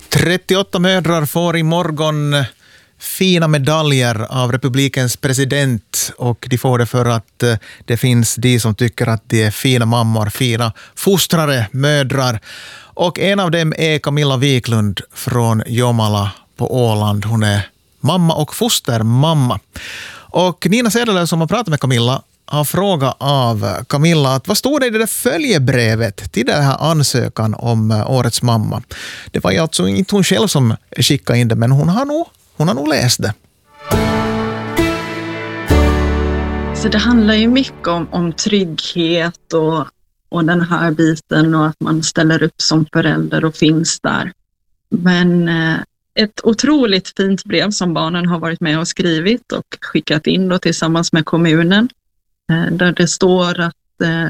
38 mödrar får imorgon fina medaljer av republikens president, och de får det för att det finns de som tycker att de är fina mammor, fina fostrare, mödrar. Och en av dem är Camilla Wiklund från Jomala på Åland. Hon är mamma och fostermamma. Och Nina Cederlöf som har pratat med Camilla har frågat av Camilla att vad stod det i det där följebrevet till den här ansökan om årets mamma. Det var ju alltså inte hon själv som skickade in det, men hon har nog läst det. Så det handlar ju mycket om trygghet och den här biten, och att man ställer upp som förälder och finns där. Men ett otroligt fint brev som barnen har varit med och skrivit och skickat in då tillsammans med kommunen. Där det står att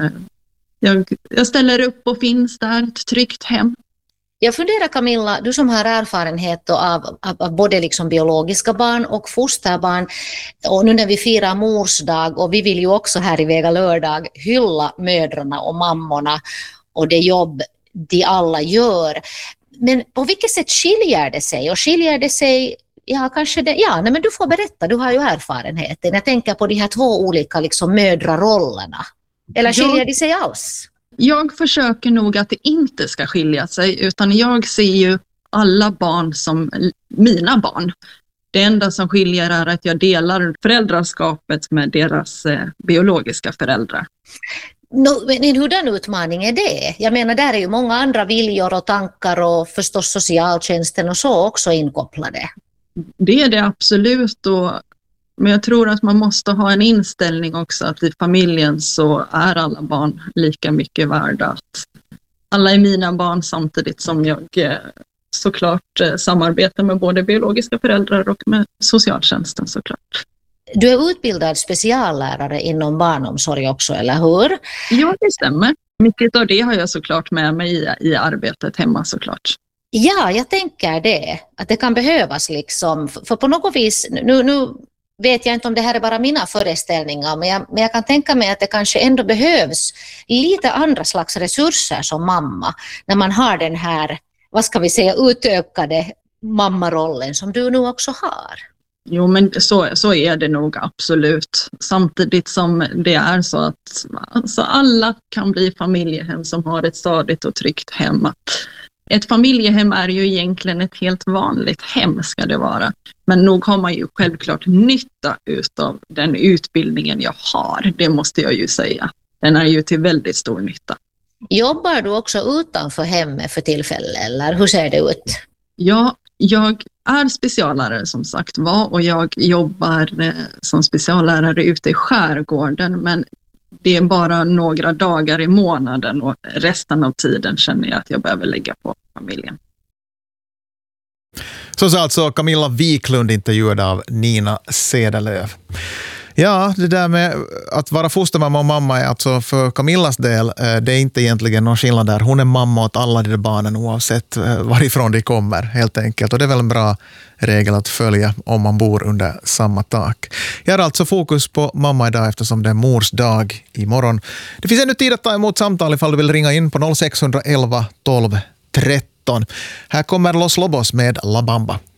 jag ställer upp och finns där, ett tryggt hem. Jag funderar, Camilla, du som har erfarenhet av både liksom biologiska barn och fosterbarn, och nu när vi firar morsdag, och vi vill ju också här i Vega lördag hylla mödrarna och mammorna och det jobb de alla gör. Men på vilket sätt skiljer det sig? Och skiljer det sig, men du får berätta, du har ju erfarenheten. Jag tänker på de här två olika liksom mödrarollerna. Eller skiljer det sig alls? Jag försöker nog att det inte ska skilja sig, utan jag ser ju alla barn som mina barn. Det enda som skiljer är att jag delar föräldraskapet med deras biologiska föräldrar. Men hurdan utmaning är det? Jag menar, där är ju många andra viljor och tankar och förstås socialtjänsten och så också inkopplade. Det är det absolut, men jag tror att man måste ha en inställning också att i familjen så är alla barn lika mycket värda. Att alla är mina barn, samtidigt som jag såklart samarbetar med både biologiska föräldrar och med socialtjänsten såklart. Du är utbildad speciallärare inom barnomsorg också, eller hur? Ja, det stämmer. Mycket av det har jag såklart med mig i arbetet hemma såklart. Ja, jag tänker det. Att det kan behövas liksom. För på något vis, nu vet jag inte om det här är bara mina föreställningar, men jag kan tänka mig att det kanske ändå behövs lite andra slags resurser som mamma. När man har den här, vad ska vi säga, utökade mammarollen som du nu också har. Jo, men så är det nog absolut. Samtidigt som det är så att alltså, alla kan bli familjehem som har ett stadigt och tryggt hem. Ett familjehem är ju egentligen ett helt vanligt hem, ska det vara. Men nog har man ju självklart nytta utav den utbildningen jag har. Det måste jag ju säga. Den är ju till väldigt stor nytta. Jobbar du också utanför hemmet för tillfället, eller hur ser det ut? Ja, jag är speciallärare som sagt var, och jag jobbar som speciallärare ute i skärgården, men det är bara några dagar i månaden, och resten av tiden känner jag att jag behöver lägga på familjen. Så sa alltså Camilla Wiklund, intervjuad av Nina Cederlöf. Ja, det där med att vara fostermamma och mamma är alltså för Camillas del, det är inte egentligen någon skillnad där. Hon är mamma åt alla de där barnen oavsett varifrån de kommer, helt enkelt. Och det är väl en bra regel att följa om man bor under samma tak. Jag har alltså fokus på mamma idag eftersom det är mors dag imorgon. Det finns ännu tid att ta emot samtal ifall du vill ringa in på 0611 12 13. Här kommer Los Lobos med La Bamba.